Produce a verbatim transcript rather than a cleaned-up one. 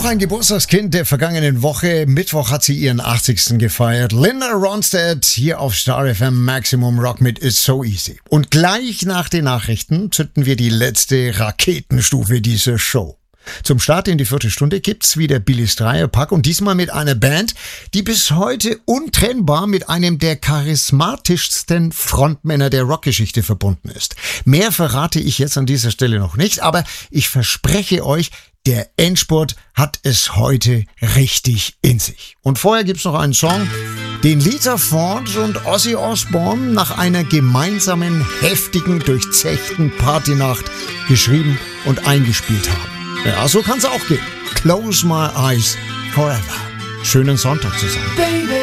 Auch ein Geburtstagskind der vergangenen Woche. Mittwoch hat sie ihren achtzigsten gefeiert. Linda Ronstadt hier auf Star F M Maximum Rock mit It's So Easy. Und gleich nach den Nachrichten zünden wir die letzte Raketenstufe dieser Show. Zum Start in die vierte Stunde gibt's wieder Billy's Dreierpack und diesmal mit einer Band, die bis heute untrennbar mit einem der charismatischsten Frontmänner der Rockgeschichte verbunden ist. Mehr verrate ich jetzt an dieser Stelle noch nicht, aber ich verspreche euch, der Endspurt hat es heute richtig in sich. Und vorher gibt's noch einen Song, den Lita Ford und Ozzy Osbourne nach einer gemeinsamen, heftigen, durchzechten Partynacht geschrieben und eingespielt haben. Ja, so kann's auch gehen. Close my eyes forever. Schönen Sonntag zusammen. Baby.